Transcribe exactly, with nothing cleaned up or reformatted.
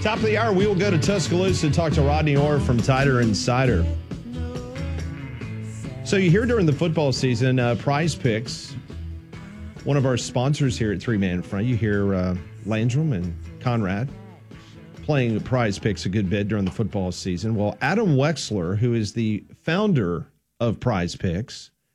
Top of the hour, we will go to Tuscaloosa and talk to Rodney Orr from Tider and Cider. So you hear during the football season, uh, Prize Picks, one of our sponsors here at Three Man in Front, you hear uh, Landrum and Conrad playing Prize Picks a good bit during the football season. Well, Adam Wexler, who is the founder of Prize Picks,